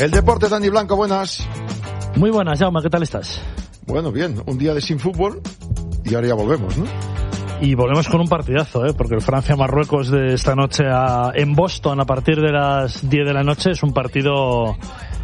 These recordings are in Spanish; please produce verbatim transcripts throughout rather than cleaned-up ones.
El deporte, Dani Blanco, buenas. Muy buenas, Jaume, ¿qué tal estás? Bueno, bien, un día de sin fútbol y ahora ya volvemos, ¿no? Y volvemos con un partidazo, ¿eh? Porque el Francia-Marruecos de esta noche a, en Boston a partir de las diez de la noche es un partido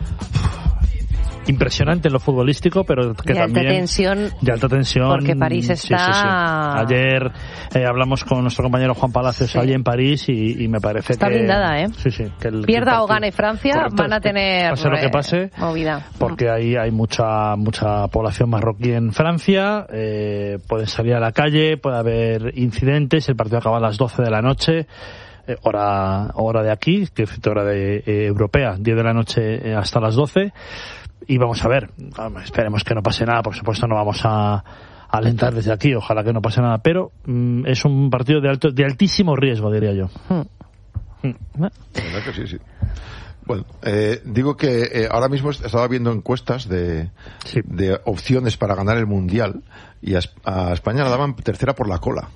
impresionante en lo futbolístico, pero que de también... alta tensión. De alta tensión. Porque París está... Sí, sí, sí. Ayer eh, hablamos con nuestro compañero Juan Palacios, sí, allí en París y, y me parece está que... Está blindada, ¿eh? Sí, sí. Que el, Pierda que el partido, o gane Francia, correcto, van a tener... Pase lo que pase, movida. Porque ahí hay mucha mucha población marroquí en Francia, eh, pueden salir a la calle, puede haber incidentes, el partido acaba a las doce de la noche... Eh, hora hora de aquí, que es hora de, eh, europea, diez de la noche eh, hasta las doce. Y vamos a ver, esperemos que no pase nada, por supuesto no vamos a, a alentar desde aquí, ojalá que no pase nada, pero mm, es un partido de alto de altísimo riesgo, diría yo. Hmm. Hmm. La verdad que sí, sí. Bueno, eh, digo que eh, ahora mismo estaba viendo encuestas de, sí, de opciones para ganar el Mundial y a, a España la daban tercera por la cola.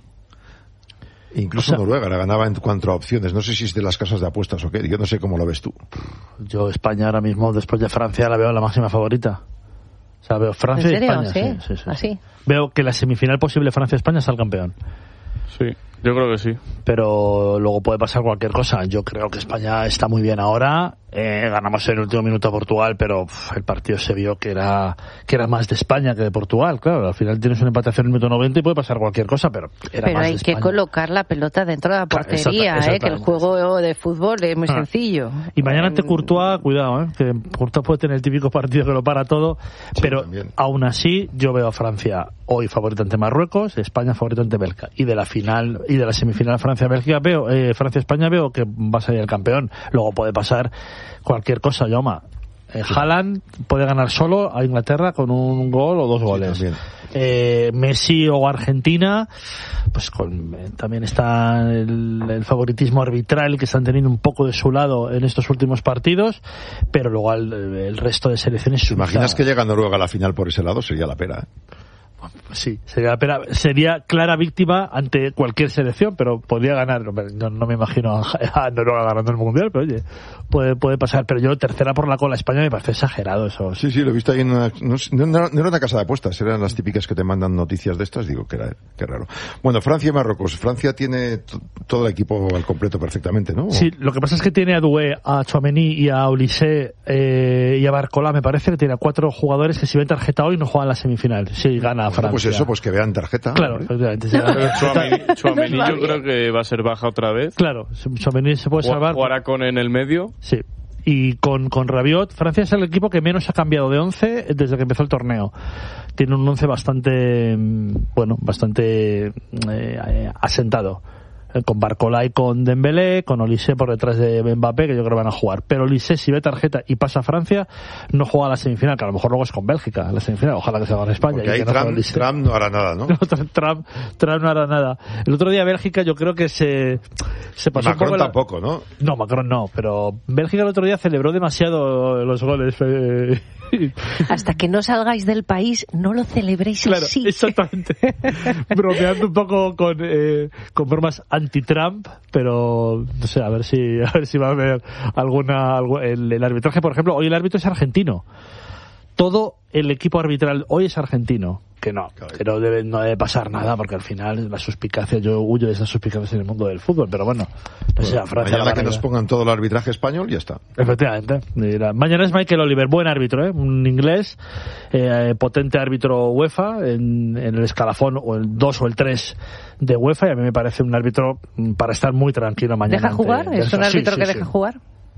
Incluso o sea, Noruega la ganaba en cuanto a opciones. No sé si es de las casas de apuestas o qué. Yo no sé cómo lo ves tú. Yo España ahora mismo, después de Francia, la veo la máxima favorita. O sea, veo Francia y España. ¿Sí? Sí, sí, sí. ¿Así? Veo que la semifinal posible Francia-España es el campeón. Sí, yo creo que sí. Pero luego puede pasar cualquier cosa. Yo creo que España está muy bien ahora. Eh, ganamos en el último minuto a Portugal, pero uf, el partido se vio que era que era más de España que de Portugal. Claro, al final tienes una empatación en el minuto noventa y puede pasar cualquier cosa, pero era pero más hay de España. Que colocar la pelota dentro de la portería, Exacta, eh, que el juego de fútbol es muy ah. sencillo. Y mañana ante Courtois, cuidado, eh, que Courtois puede tener el típico partido que lo para todo, sí, pero también. Aún así yo veo a Francia hoy favorita ante Marruecos, España favorita ante Bélgica, y de la final y de la semifinal Francia-Bélgica veo eh, Francia-España veo que va a salir el campeón. Luego puede pasar cualquier cosa, Jaume. Eh, Haaland puede ganar solo a Inglaterra con un gol o dos goles. Sí, eh, Messi o Argentina, pues con, eh, también está el, el favoritismo arbitral que están teniendo un poco de su lado en estos últimos partidos, pero luego el, el resto de selecciones... ¿Te imaginas que llega Noruega a la final por ese lado? Sería la pera, ¿eh? Sí, sería, sería clara víctima ante cualquier selección, pero podría ganar. No, no me imagino a Noruega ganando el Mundial, pero oye, puede, puede pasar. Pero yo, tercera por la cola España, me parece exagerado eso. Sí, sí, lo he visto ahí en una... No, no, no era una casa de apuestas, eran las típicas que te mandan noticias de estas, digo que era que raro. Bueno, Francia y Marruecos. Francia tiene t- todo el equipo al completo perfectamente, ¿no? Sí, lo que pasa es que tiene a Doué, a Tchouaméni y a Olise eh, y a Barcola, me parece que tiene a cuatro jugadores que si ven tarjeta hoy no juegan la semifinal. Sí, gana Francia. Pues eso, pues que vean tarjeta. Claro, efectivamente. Tchouaméni yo creo que va a ser baja otra vez. Claro, Tchouaméni se puede salvar. Jugará con en el medio. Sí. Y con, con Rabiot, Francia es el equipo que menos ha cambiado de once desde que empezó el torneo. Tiene un once bastante, bueno, bastante eh, asentado. Con Barcola y con Dembélé, con Olise por detrás de Mbappé, que yo creo que van a jugar. Pero Olise, si ve tarjeta y pasa a Francia, no juega a la semifinal, que a lo mejor luego es con Bélgica, la semifinal, ojalá que se haga en España. Porque ahí no Trump, Trump no hará nada, ¿no? no Trump, Trump no hará nada. El otro día Bélgica yo creo que se, se pasó Macron un poco tampoco, la... ¿no? No, Macron no, pero Bélgica el otro día celebró demasiado los goles. Eh... Hasta que no salgáis del país, no lo celebréis claro, así. Exactamente. Bromeando un poco con, eh, con formas anti-Trump, pero no sé, a ver si a ver si va a haber alguna algo, el, el arbitraje, por ejemplo, hoy el árbitro es argentino. Todo el equipo arbitral hoy es argentino. Que no, que no debe, no debe pasar nada, porque al final la suspicacia, yo huyo de esas suspicacias en el mundo del fútbol, pero bueno, no bueno, sé, a Francia mañana que nos pongan todo el arbitraje español, ya está. Efectivamente. Mira, mañana es Michael Oliver, buen árbitro, ¿eh? Un inglés, eh, potente árbitro UEFA, en, en el escalafón, o el dos o el tres de UEFA, y a mí me parece un árbitro para estar muy tranquilo mañana. ¿Deja jugar? Ante, ¿Es un árbitro sí, que sí, deja sí. jugar?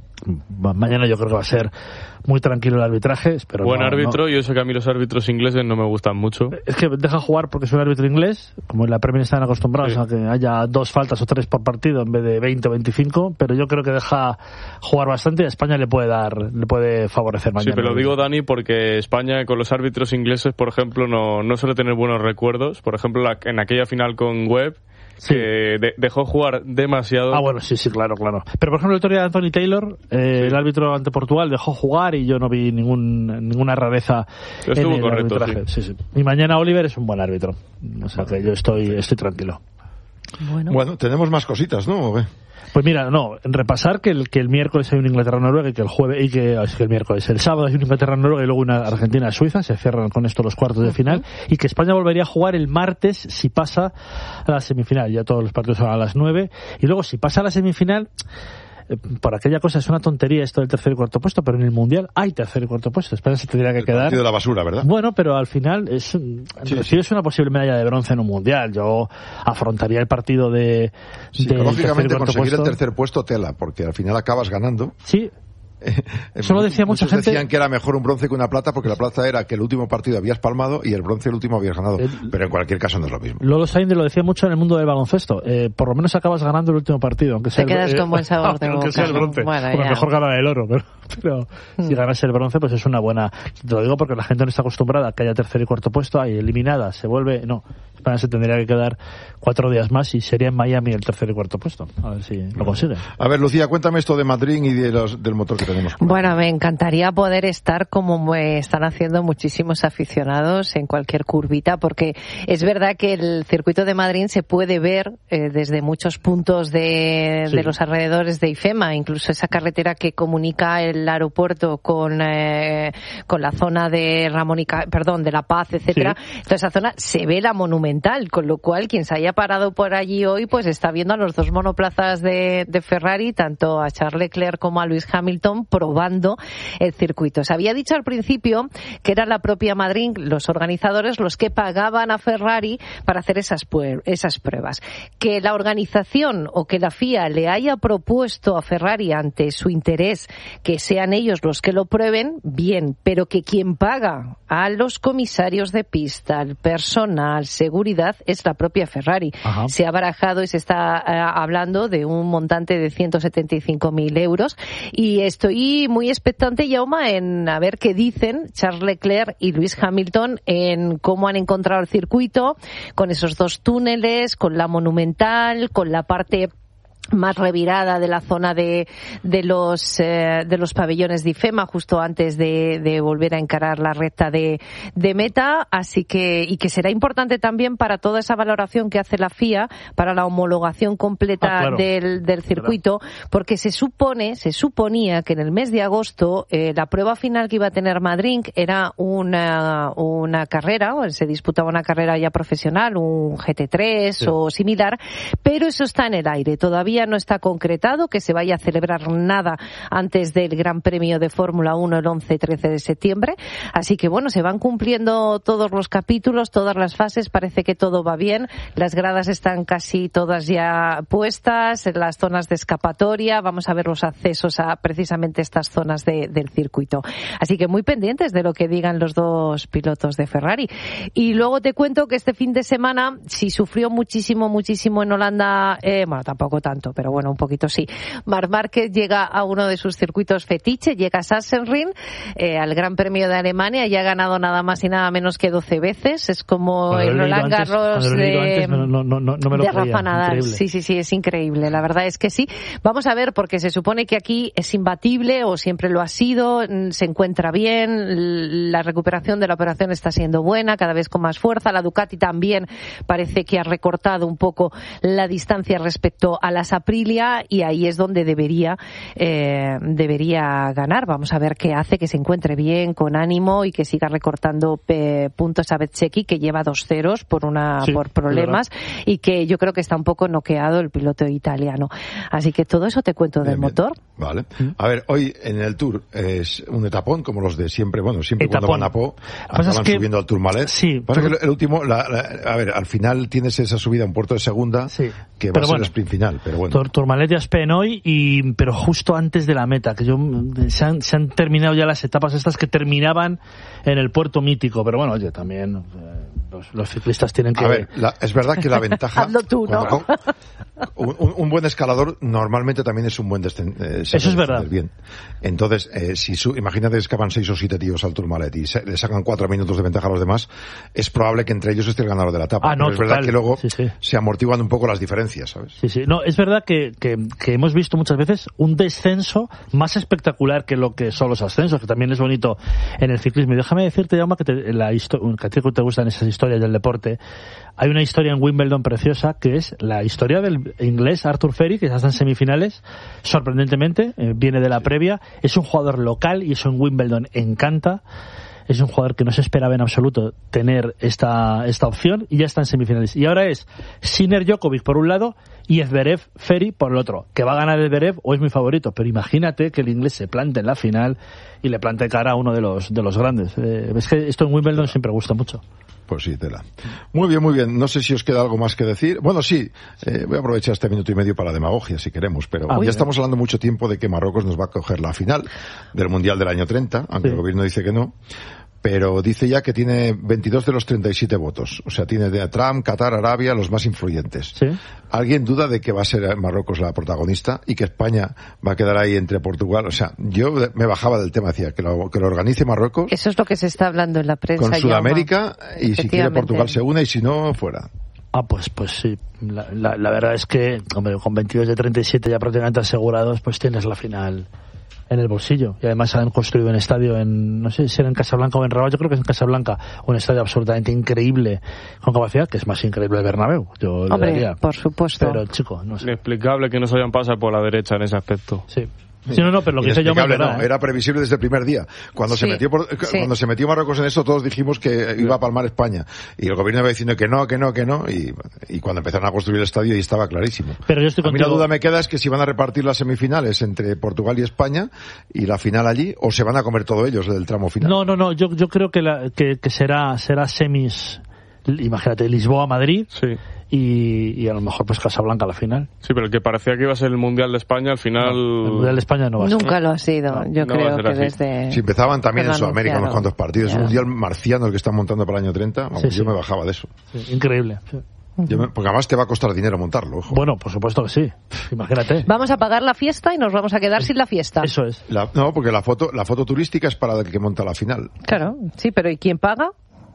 Mañana yo creo que va a ser muy tranquilo el arbitraje. Pero Buen no, árbitro, no. y eso que a mí los árbitros ingleses no me gustan mucho. Es que deja jugar porque es un árbitro inglés, como en la Premier están acostumbrados sí. a que haya dos faltas o tres por partido en vez de veinte o veinticinco, pero yo creo que deja jugar bastante y a España le puede dar, le puede favorecer mañana. Sí, pero lo digo, Dani, porque España con los árbitros ingleses, por ejemplo, no, no suele tener buenos recuerdos. Por ejemplo, la, en aquella final con Webb, sí. que de, dejó jugar demasiado. Ah, bueno, sí, sí, claro, claro. Pero, por ejemplo, la historia de Anthony Taylor, eh, sí. el árbitro ante Portugal, dejó jugar y yo no vi ningún ninguna rareza Estuvo en el correcto, arbitraje. Sí. Sí, sí. Y mañana Oliver es un buen árbitro. O sea que yo estoy, estoy tranquilo. Bueno. bueno, tenemos más cositas, ¿no? Pues mira, no, repasar que el, que el miércoles hay un Inglaterra-Noruega y que el jueves, y que, es que el miércoles, el sábado hay un Inglaterra-Noruega y luego una Argentina-Suiza, se cierran con esto los cuartos de final, uh-huh. y que España volvería a jugar el martes si pasa a la semifinal, ya todos los partidos son a las nueve, y luego si pasa a la semifinal, por aquella cosa es una tontería esto del tercer y cuarto puesto, pero en el Mundial hay tercer y cuarto puesto. España se tendría que el quedar... partido de la basura, ¿verdad? Bueno, pero al final es, sí, sí. es una posible medalla de bronce en un Mundial. Yo afrontaría el partido de... Psicológicamente de conseguir puesto. el tercer puesto tela, porque al final acabas ganando. Sí. Eso lo decía mucha Muchos gente. decían que era mejor un bronce que una plata, porque la plata era que el último partido habías palmado y el bronce el último habías ganado. El, pero en cualquier caso no es lo mismo. Lolo Sainz lo decía mucho en el mundo del baloncesto. Eh, por lo menos acabas ganando el último partido, aunque sea te quedas el, con buen sabor de boca. Aunque sea el bronce. Bueno, porque mejor ganar el oro, pero, pero mm. si ganas el bronce, pues es una buena. Te lo digo porque la gente no está acostumbrada a que haya tercer y cuarto puesto, hay eliminada, se vuelve. No, España se tendría que quedar cuatro días más y sería en Miami el tercer y cuarto puesto. A ver si lo consigue. A ver, Lucía, cuéntame esto de Madrid y de los, del motor que tenemos. Bueno, me encantaría poder estar como están haciendo muchísimos aficionados en cualquier curvita, porque es verdad que el circuito de Madrid se puede ver eh, desde muchos puntos de, sí. de los alrededores de IFEMA, incluso esa carretera que comunica el aeropuerto con eh, con la zona de Ramón y Ca... perdón, de La Paz, etcétera. Sí. Toda esa zona se ve la Monumental, con lo cual quien se haya parado por allí hoy pues está viendo a los dos monoplazas de, de Ferrari, tanto a Charles Leclerc como a Lewis Hamilton, probando el circuito. Se había dicho al principio que era la propia Madrid, los organizadores, los que pagaban a Ferrari para hacer esas, esas pruebas. Que la organización o que la F I A le haya propuesto a Ferrari ante su interés que sean ellos los que lo prueben, bien, pero que quien paga a los comisarios de pista, al personal, seguridad, es la propia Ferrari. Ajá. Se ha barajado y se está uh, hablando de un montante de ciento setenta y cinco mil euros y estoy muy expectante, Jaume, en a ver qué dicen Charles Leclerc y Lewis Hamilton en cómo han encontrado el circuito, con esos dos túneles, con la Monumental, con la parte más revirada de la zona de de los eh, de los pabellones de IFEMA justo antes de, de volver a encarar la recta de, de meta, así que y que será importante también para toda esa valoración que hace la F I A para la homologación completa ah, claro. del, del circuito, claro. porque se supone, se suponía que en el mes de agosto eh, la prueba final que iba a tener Madrid era una una carrera, o se disputaba una carrera ya profesional, un G T tres sí. o similar, pero eso está en el aire, todavía no está concretado que se vaya a celebrar nada antes del Gran Premio de Fórmula uno el once y trece de septiembre. Así que bueno, se van cumpliendo todos los capítulos, todas las fases, parece que todo va bien. Las gradas están casi todas ya puestas, en las zonas de escapatoria, vamos a ver los accesos a precisamente estas zonas de, del circuito. Así que muy pendientes de lo que digan los dos pilotos de Ferrari. Y luego te cuento que este fin de semana, si sufrió muchísimo, muchísimo en Holanda, eh, bueno, tampoco tanto, pero bueno, un poquito sí. Marc Márquez llega a uno de sus circuitos fetiche, llega a Sachsenring, eh, al Gran Premio de Alemania, y ha ganado nada más y nada menos que doce veces. Es como cuando el Roland Garros de, no, no, no, no me lo de Rafa Nadal. Sí, sí, sí, es increíble. La verdad es que sí. Vamos a ver, porque se supone que aquí es imbatible, o siempre lo ha sido, se encuentra bien, la recuperación de la operación está siendo buena, cada vez con más fuerza. La Ducati también parece que ha recortado un poco la distancia respecto a las Aprilia, y ahí es donde debería eh, debería ganar. Vamos a ver qué hace, que se encuentre bien, con ánimo, y que siga recortando eh, puntos a Bezzecchi, que lleva dos ceros por una sí, por problemas, claro. y que yo creo que está un poco noqueado el piloto italiano. Así que todo eso te cuento bien, del bien. motor. Vale. A ver, hoy en el Tour es un etapón como los de siempre. Bueno, siempre etapón. Cuando van a Po acaban es que, subiendo al Tourmalet. Sí. Pasa que el, el último, la, la, a ver, al final tienes esa subida a un puerto de segunda, sí. que va pero a ser bueno, el sprint final. Pero bueno. Tourmalet y Aspen hoy, y, pero justo antes de la meta, que yo se han, se han terminado ya las etapas estas que terminaban en el puerto mítico, pero bueno, oye, también eh, los, los ciclistas tienen que... A ver, la, es verdad que la ventaja... Hazlo tú, ¿no? Cuando, un, un, un buen escalador normalmente también es un buen descendente. Eh, Eso es verdad. Bien. Entonces, eh, si su, imagínate que escapan seis o siete tíos al Tourmalet y se, le sacan cuatro minutos de ventaja a los demás, es probable que entre ellos esté el ganador de la etapa. Ah, no, pero es total. verdad que luego sí, sí. se amortiguan un poco las diferencias, ¿sabes? Sí, sí. No, es verdad que, que, que hemos visto muchas veces un descenso más espectacular que lo que son los ascensos, que también es bonito en el ciclismo. Y déjame decirte, Jaume, que, te, la histo- que a ti te gustan esas historias historias del deporte. Hay una historia en Wimbledon preciosa que es la historia del inglés Arthur Ferry, que ya está en semifinales, sorprendentemente, eh, viene de la previa, es un jugador local y eso en Wimbledon encanta. Es un jugador que no se esperaba en absoluto tener esta esta opción y ya está en semifinales. Y ahora es Sinner Djokovic por un lado y Zverev Ferry por el otro. Que va a ganar Zverev o es mi favorito, pero imagínate que el inglés se plante en la final y le plante cara a uno de los de los grandes. Eh, es que esto en Wimbledon siempre gusta mucho. Pues sí, tela. Muy bien, muy bien. No sé si os queda algo más que decir. Bueno, sí, eh, voy a aprovechar este minuto y medio para la demagogia, si queremos, pero ah, ya bien. Estamos hablando mucho tiempo de que Marruecos nos va a coger la final del Mundial del año treinta, aunque sí. El gobierno dice que no. Pero dice ya que tiene veintidós de los treinta y siete votos. O sea, tiene de Trump, Qatar, Arabia, los más influyentes. ¿Sí? ¿Alguien duda de que va a ser Marruecos la protagonista y que España va a quedar ahí entre Portugal? O sea, yo me bajaba del tema, decía que lo, que lo organice Marruecos. Eso es lo que se está hablando en la prensa. Con Sudamérica, y si quiere Portugal se une y si no, fuera. Ah, pues pues sí. La, la, la verdad es que, hombre, con veintidós de treinta y siete ya prácticamente asegurados, pues tienes la final en el bolsillo. Y además han construido un estadio en, no sé si era en Casablanca o en Rabat, yo creo que es en Casablanca, un estadio absolutamente increíble con capacidad, que es más increíble el Bernabéu. Yo Hombre, diría. Por supuesto. Pero, chico, no sé. Inexplicable que no se hayan pasado por la derecha en ese aspecto. Sí. Sí, no, no, pero lo que dice yo me no, era previsible desde el primer día. Cuando sí, se metió por, sí. cuando se metió Marruecos en esto, todos dijimos que iba a palmar España. Y el gobierno iba diciendo que no, que no, que no. Y, y cuando empezaron a construir el estadio, ahí estaba clarísimo. Pero yo estoy a mí contigo. la duda me queda es que si van a repartir las semifinales entre Portugal y España y la final allí, o se van a comer todos ellos del tramo final. No, no, no. Yo, yo creo que, la, que, que será, será semis. Imagínate, Lisboa-Madrid. Sí. Y, y a lo mejor pues Casablanca a la final. Sí, pero el que parecía que iba a ser el Mundial de España, al final... No, el Mundial de España no va a ser. Nunca lo ha sido, no, yo no creo que así. Desde... Si empezaban también en Sudamérica unos cuantos partidos, yeah. Un Mundial marciano el que están montando para el año treinta, vamos, sí, sí. Yo me bajaba de eso. Sí, increíble. Sí. Yo me, porque además te va a costar dinero montarlo, ojo. Bueno, por supuesto que sí. Imagínate. Vamos a pagar la fiesta y nos vamos a quedar sin la fiesta. Eso es. La, no, porque la foto, la foto turística es para el que monta la final. Claro, sí, pero ¿y quién paga?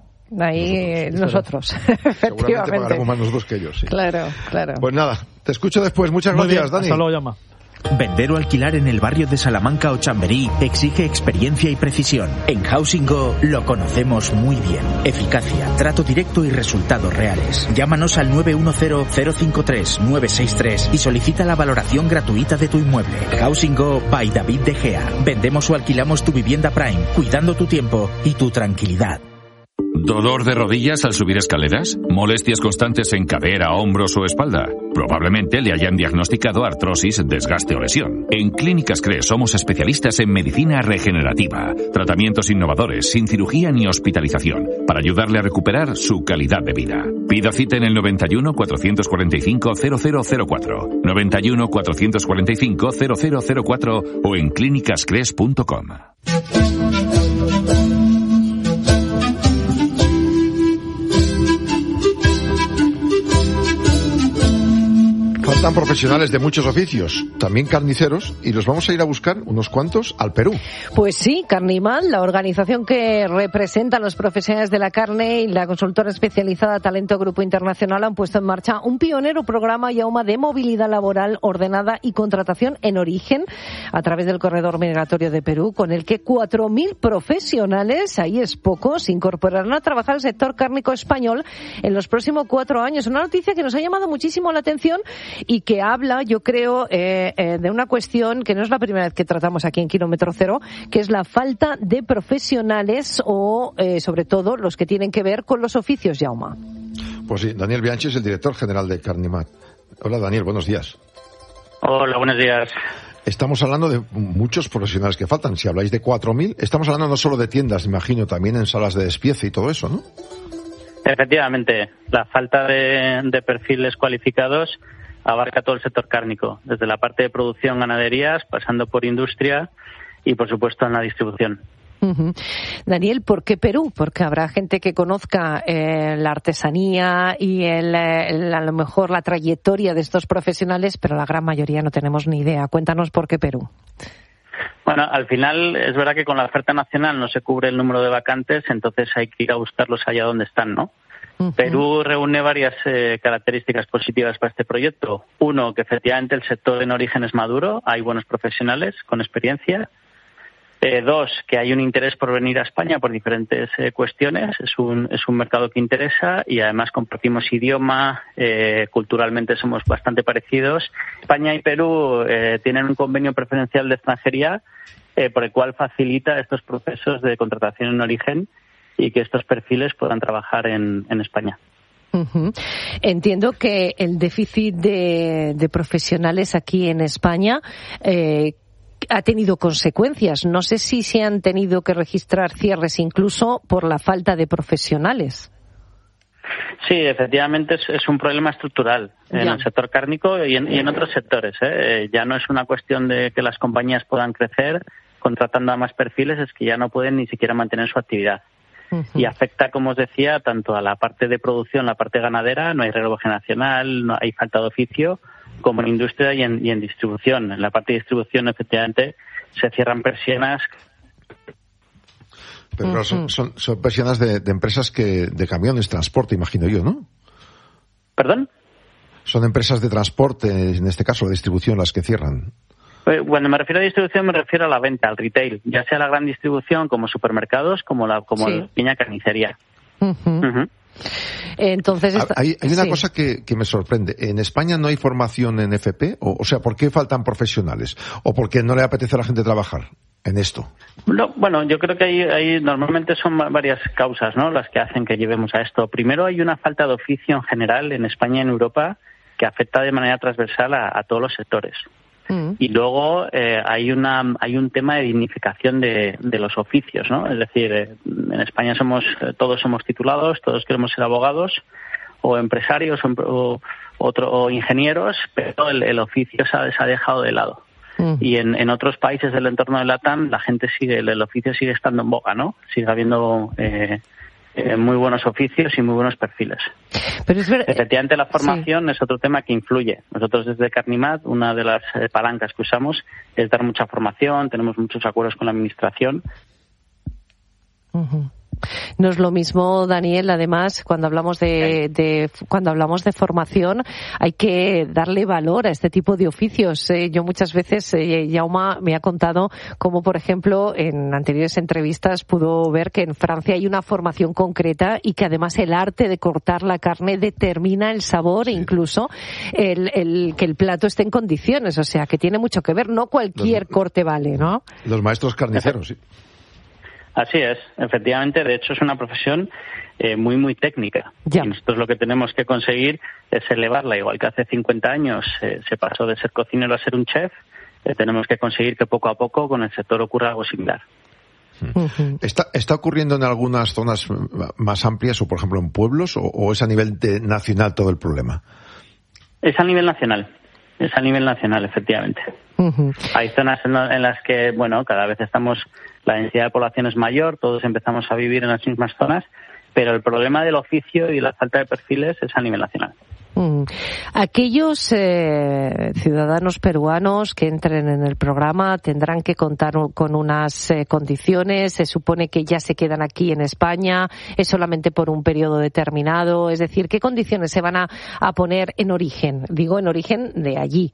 Ahí nosotros, nosotros. efectivamente. Seguramente pagaremos más nosotros que ellos, sí. Claro, claro. Pues nada, te escucho después. Muchas Muy gracias, bien, Dani. Hasta luego, llama. Vender o alquilar en el barrio de Salamanca o Chamberí exige experiencia y precisión. En Housing Go lo conocemos muy bien. Eficacia, trato directo y resultados reales. Llámanos al nueve uno cero, cero cinco tres, nueve seis tres y solicita la valoración gratuita de tu inmueble. Housing Go by David De Gea. Vendemos o alquilamos tu vivienda Prime, cuidando tu tiempo y tu tranquilidad. ¿Dolor de rodillas al subir escaleras? ¿Molestias constantes en cadera, hombros o espalda? Probablemente le hayan diagnosticado artrosis, desgaste o lesión. En Clínicas Cres somos especialistas en medicina regenerativa, tratamientos innovadores, sin cirugía ni hospitalización, para ayudarle a recuperar su calidad de vida. Pida cita en el noventa y uno, cuatrocientos cuarenta y cinco, cero cero cero cuatro, noventa y uno, cuatrocientos cuarenta y cinco, cero cero cero cuatro o en clínicas cres punto com. Faltan profesionales de muchos oficios, también carniceros, y los vamos a ir a buscar, unos cuantos, al Perú. Pues sí, Carnimal, la organización que representa a los profesionales de la carne y la consultora especializada Talento Grupo Internacional han puesto en marcha un pionero programa Yauma de movilidad laboral ordenada y contratación en origen a través del corredor migratorio de Perú, con el que cuatro mil profesionales, ahí es poco, se incorporarán a trabajar al sector cárnico español en los próximos cuatro años. Una noticia que nos ha llamado muchísimo la atención y que habla, yo creo, eh, eh, de una cuestión que no es la primera vez que tratamos aquí en Kilómetro Cero, que es la falta de profesionales o, eh, sobre todo, los que tienen que ver con los oficios, Yauma. Pues sí, Daniel Bianchi es el director general de Carnimat. Hola, Daniel, buenos días. Hola, buenos días. Estamos hablando de muchos profesionales que faltan. Si habláis de cuatro mil, estamos hablando no solo de tiendas, imagino, también en salas de despiece y todo eso, ¿no? Efectivamente, la falta de, de perfiles cualificados abarca todo el sector cárnico, desde la parte de producción, ganaderías, pasando por industria y, por supuesto, en la distribución. Uh-huh. Daniel, ¿por qué Perú? Porque habrá gente que conozca eh, la artesanía y el, el, a lo mejor la trayectoria de estos profesionales, pero la gran mayoría no tenemos ni idea. Cuéntanos por qué Perú. Bueno, al final es verdad que con la oferta nacional no se cubre el número de vacantes, entonces hay que ir a buscarlos allá donde están, ¿no? Uh-huh. Perú reúne varias eh, características positivas para este proyecto. Uno, que efectivamente el sector en origen es maduro, hay buenos profesionales con experiencia. Eh, dos, que hay un interés por venir a España por diferentes eh, cuestiones. Es un, es un mercado que interesa y además compartimos idioma, eh, culturalmente somos bastante parecidos. España y Perú eh, tienen un convenio preferencial de extranjería eh, por el cual facilita estos procesos de contratación en origen y que estos perfiles puedan trabajar en, en España. Uh-huh. Entiendo que el déficit de, de profesionales aquí en España eh, ha tenido consecuencias. No sé si se han tenido que registrar cierres incluso por la falta de profesionales. Sí, efectivamente es, es un problema estructural en ya. el sector cárnico y en, y en otros sectores. ¿eh? Ya no es una cuestión de que las compañías puedan crecer contratando a más perfiles, es que ya no pueden ni siquiera mantener su actividad. Uh-huh. Y afecta, como os decía, tanto a la parte de producción, la parte ganadera, no hay relevo generacional, no hay falta de oficio, como en industria y en, y en distribución. En la parte de distribución, efectivamente, se cierran persianas. Pero claro, son, son, son persianas de, de empresas que de camiones, transporte, imagino yo, ¿no? ¿Perdón? Son empresas de transporte, en este caso, de distribución, las que cierran. Cuando me refiero a distribución, me refiero a la venta, al retail, ya sea la gran distribución como supermercados, como la como sí. la pequeña carnicería. Uh-huh. Uh-huh. Entonces esta... hay, hay una sí. cosa que, que me sorprende. ¿En España no hay formación en F P? O, o sea, ¿por qué faltan profesionales? ¿O por qué no le apetece a la gente trabajar en esto? No, bueno, yo creo que hay, hay normalmente son varias causas, ¿no?, las que hacen que llevemos a esto. Primero, hay una falta de oficio en general en España y en Europa que afecta de manera transversal a, a todos los sectores. Y luego eh, hay una hay un tema de dignificación de, de los oficios, ¿no? Es decir, eh, en España somos todos somos titulados, todos queremos ser abogados o empresarios o, o, otro, o ingenieros, pero el, el oficio se ha, se ha dejado de lado. Mm. Y en, en otros países del entorno de LATAM la gente sigue, el, el oficio sigue estando en boga, ¿no? Sigue habiendo eh, eh, muy buenos oficios y muy buenos perfiles. Pero es ver... Efectivamente, la formación sí. es otro tema que influye. Nosotros desde Carnimat, una de las eh, palancas que usamos es dar mucha formación, tenemos muchos acuerdos con la administración. Uh-huh. No es lo mismo, Daniel, además, cuando hablamos de, de cuando hablamos de formación, hay que darle valor a este tipo de oficios. Eh, yo muchas veces, eh, Jaume me ha contado cómo, por ejemplo, en anteriores entrevistas pudo ver que en Francia hay una formación concreta y que además el arte de cortar la carne determina el sabor sí. e incluso el, el que el plato esté en condiciones. O sea, que tiene mucho que ver. No cualquier los, corte vale, ¿no? Los maestros carniceros, sí. Así es, efectivamente, de hecho es una profesión eh, muy, muy técnica. Ya. Y nosotros lo que tenemos que conseguir es elevarla, igual que hace cincuenta años eh, se pasó de ser cocinero a ser un chef, eh, tenemos que conseguir que poco a poco con el sector ocurra algo similar. Uh-huh. ¿Está, ¿Está ocurriendo en algunas zonas más amplias o, por ejemplo, en pueblos o, o es a nivel de nacional todo el problema? Es a nivel nacional. Es a nivel nacional, efectivamente. Uh-huh. Hay zonas en, lo, en las que, bueno, cada vez estamos, la densidad de población es mayor, todos empezamos a vivir en las mismas zonas, pero el problema del oficio y la falta de perfiles es a nivel nacional. Uh-huh. Aquellos eh, ciudadanos peruanos que entren en el programa tendrán que contar con unas eh, condiciones, se supone que ya se quedan aquí en España, es solamente por un periodo determinado, es decir, ¿qué condiciones se van a, a poner en origen? Digo, en origen de allí.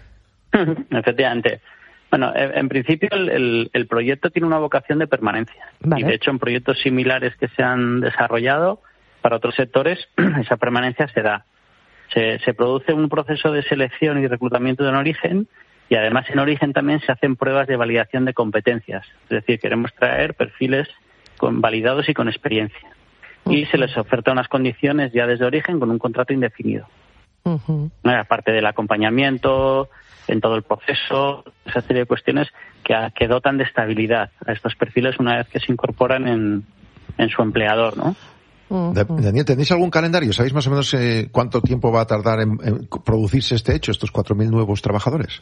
Efectivamente. Bueno, en principio el, el, el proyecto tiene una vocación de permanencia. Vale. Y de hecho en proyectos similares que se han desarrollado para otros sectores, esa permanencia se da. Se, se produce un proceso de selección y reclutamiento en origen y además en origen también se hacen pruebas de validación de competencias. Es decir, queremos traer perfiles con validados y con experiencia. Uh-huh. Y se les oferta unas condiciones ya desde origen con un contrato indefinido. Uh-huh. Aparte del acompañamiento en todo el proceso, esa serie de cuestiones que, que dotan de estabilidad a estos perfiles una vez que se incorporan en, en su empleador, ¿no? Daniel, ¿tenéis algún calendario? ¿Sabéis más o menos eh, cuánto tiempo va a tardar en, en producirse este hecho, estos cuatro mil nuevos trabajadores?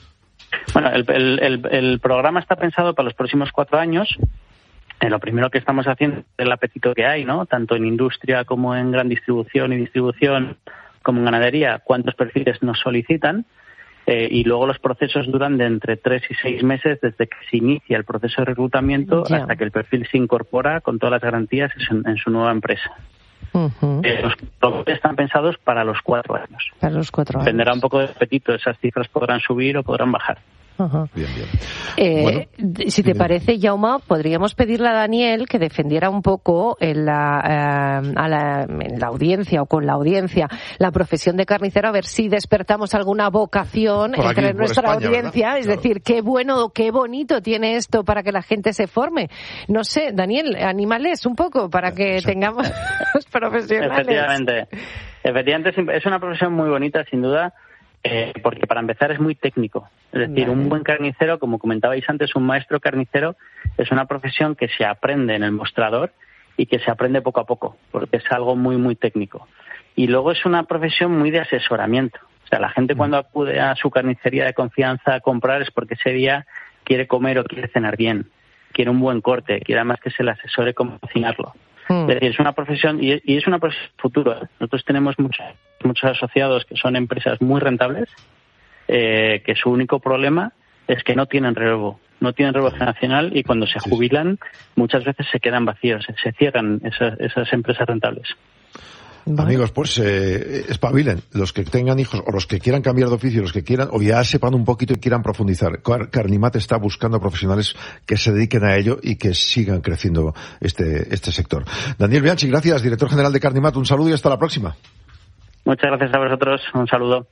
Bueno, el, el, el, el programa está pensado para los próximos cuatro años. Eh, lo primero que estamos haciendo es el apetito que hay, ¿no? Tanto en industria como en gran distribución y distribución, como en ganadería, cuántos perfiles nos solicitan. Eh, y luego los procesos duran de entre tres y seis meses desde que se inicia el proceso de reclutamiento yeah. hasta que el perfil se incorpora con todas las garantías en, en su nueva empresa. Uh-huh. Eh, los programas están pensados para los cuatro años. Para los cuatro años. Dependerá un poco del apetito, esas cifras podrán subir o podrán bajar. Uh-huh. Bien, bien. Eh, bueno, si te bien. parece, Jaume, podríamos pedirle a Daniel que defendiera un poco en la, eh, a la, en la audiencia o con la audiencia la profesión de carnicero, a ver si despertamos alguna vocación por entre aquí, nuestra España, audiencia. ¿verdad? Es Claro. decir, qué bueno, qué bonito tiene esto para que la gente se forme. No sé, Daniel, anímales un poco para que Exacto. tengamos los profesionales. Efectivamente. Efectivamente, es- es una profesión muy bonita, sin duda, eh, porque para empezar es muy técnico. Es decir, Vale. un buen carnicero, como comentabais antes, un maestro carnicero, es una profesión que se aprende en el mostrador y que se aprende poco a poco, porque es algo muy, muy técnico. Y luego es una profesión muy de asesoramiento. O sea, la gente cuando acude a su carnicería de confianza a comprar es porque ese día quiere comer o quiere cenar bien, quiere un buen corte, quiere además que se le asesore cómo cocinarlo. Mm. Es decir, es una profesión y y es una profesión futura. Nosotros tenemos muchos, muchos asociados que son empresas muy rentables, eh, que su único problema es que no tienen relevo, no tienen relevo generacional y cuando se jubilan muchas veces se quedan vacíos, se, se cierran esas, esas empresas rentables. Vale. Amigos, pues eh, espabilen. Los que tengan hijos o los que quieran cambiar de oficio, los que quieran, o ya sepan un poquito y quieran profundizar. Car- Carnimat está buscando profesionales que se dediquen a ello y que sigan creciendo este, este sector. Daniel Bianchi, gracias, director general de Carnimat. Un saludo y hasta la próxima. Muchas gracias a vosotros, un saludo.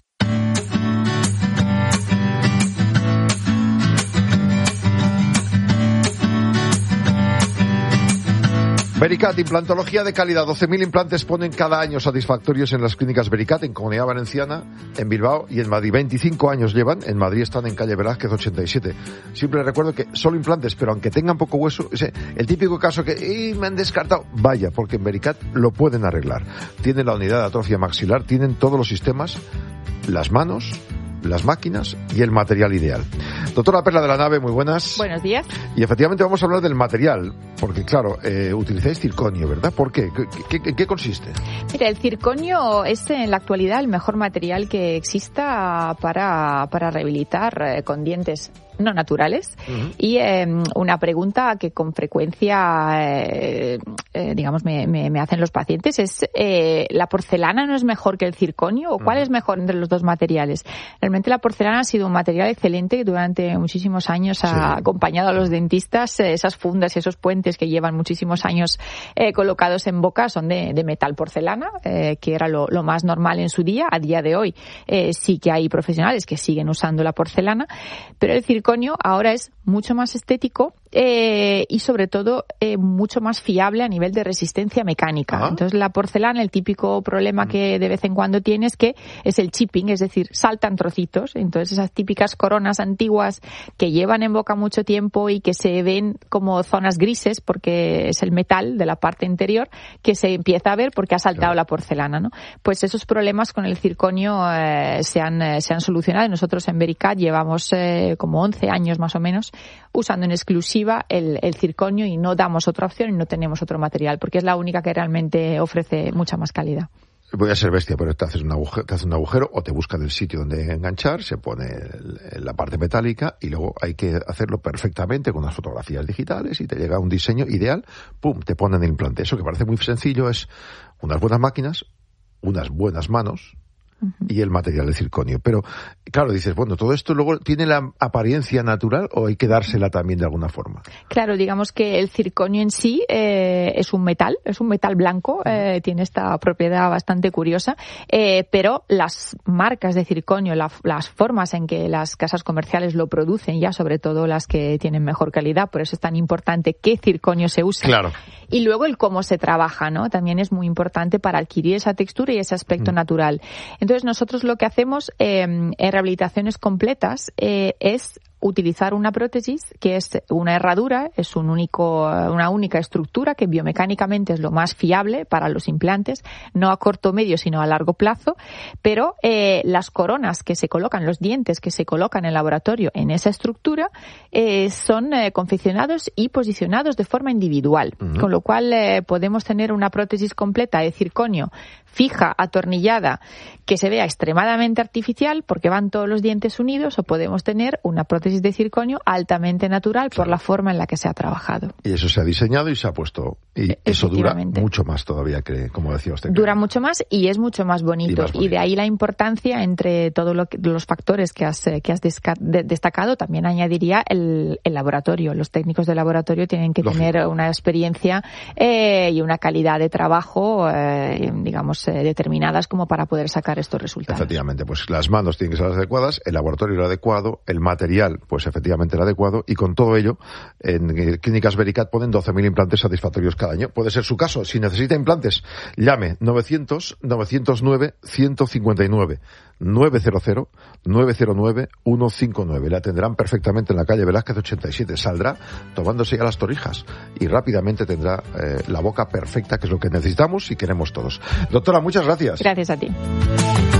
Vericat, implantología de calidad. doce mil implantes ponen cada año satisfactorios en las clínicas Vericat, en Comunidad Valenciana, en Bilbao y en Madrid. veinticinco años llevan. En Madrid están en calle Velázquez ochenta y siete. Siempre recuerdo que solo implantes, pero aunque tengan poco hueso, ese, el típico caso que ¡y, me han descartado! Vaya, porque en Vericat lo pueden arreglar. Tienen la unidad de atrofia maxilar, tienen todos los sistemas, las manos, las máquinas y el material ideal. Doctora Perla de la Nave, muy buenas. Buenos días. Y efectivamente vamos a hablar del material, porque claro, eh, utilizáis circonio, ¿verdad? ¿Por qué? ¿Qué, qué, qué consiste? Mira, el circonio es en la actualidad el mejor material que exista para, para rehabilitar eh, con dientes no naturales. Uh-huh. Y eh, una pregunta que con frecuencia, eh, eh, digamos, me, me, me hacen los pacientes es, eh, ¿la porcelana no es mejor que el circonio? ¿O cuál uh-huh. es mejor entre los dos materiales? Realmente la porcelana ha sido un material excelente que durante muchísimos años ha sí. acompañado a los dentistas. Eh, esas fundas y esos puentes que llevan muchísimos años eh, colocados en boca son de, de metal porcelana, eh, que era lo, lo más normal en su día. A día de hoy eh, sí que hay profesionales que siguen usando la porcelana, pero el circonio ahora es mucho más estético eh, y sobre todo eh, mucho más fiable a nivel de resistencia mecánica. Ajá. Entonces la porcelana, el típico problema que de vez en cuando tiene es que es el chipping, es decir, saltan trocitos. Entonces esas típicas coronas antiguas que llevan en boca mucho tiempo y que se ven como zonas grises porque es el metal de la parte interior que se empieza a ver porque ha saltado claro. la porcelana, ¿no? Pues esos problemas con el circonio eh, se, han, eh, se han solucionado. Nosotros en Vericat llevamos eh, como once años más o menos usando en exclusiva el, el circonio y no damos otra opción y no tenemos otro material porque es la única que realmente ofrece mucha más calidad. Voy a ser bestia, pero te haces un agujero, te haces un agujero o te buscan el sitio donde enganchar, se pone el, la parte metálica y luego hay que hacerlo perfectamente con unas fotografías digitales y te llega un diseño ideal, pum, te ponen el implante. Eso que parece muy sencillo es unas buenas máquinas, unas buenas manos y el material de circonio. Pero, claro, dices, bueno, ¿todo esto luego tiene la apariencia natural o hay que dársela también de alguna forma? Claro, digamos que el circonio en sí eh, es un metal, es un metal blanco, eh, tiene esta propiedad bastante curiosa, eh, pero las marcas de circonio, la, las formas en que las casas comerciales lo producen, ya sobre todo las que tienen mejor calidad, por eso es tan importante qué circonio se usa. Claro. Y luego el cómo se trabaja, ¿no? También es muy importante para adquirir esa textura y ese aspecto mm. natural. Entonces nosotros lo que hacemos eh, en rehabilitaciones completas eh, es utilizar una prótesis que es una herradura, es un único, una única estructura que biomecánicamente es lo más fiable para los implantes, no a corto medio sino a largo plazo, pero eh, las coronas que se colocan, los dientes que se colocan en el laboratorio en esa estructura eh, son eh, confeccionados y posicionados de forma individual, uh-huh. con lo cual eh, podemos tener una prótesis completa de circonio fija, atornillada, que se vea extremadamente artificial porque van todos los dientes unidos, o podemos tener una prótesis de circonio altamente natural por la forma en la que se ha trabajado. Y eso se ha diseñado y se ha puesto Y eso dura mucho más todavía, que, como decía usted. Dura mucho más y es mucho más bonito. Y, más bonito. Y de ahí la importancia entre todos lo los factores que has, que has destacado. También añadiría el, el laboratorio. Los técnicos de laboratorio tienen que Lógico. tener una experiencia eh, y una calidad de trabajo, eh, digamos, eh, determinadas como para poder sacar estos resultados. Efectivamente, pues las manos tienen que ser las adecuadas, el laboratorio el adecuado, el material, pues efectivamente el adecuado, y con todo ello, en Clínicas Vericat ponen doce mil implantes satisfactorios cada año. Puede ser su caso. Si necesita implantes, llame novecientos, novecientos nueve, ciento cincuenta y nueve, nueve cero cero, nueve cero nueve, ciento cincuenta y nueve. La atenderán perfectamente en la calle Velázquez ochenta y siete. Saldrá tomándose ya las torrijas y rápidamente tendrá eh, la boca perfecta, que es lo que necesitamos y queremos todos. Doctora, muchas gracias. Gracias a ti.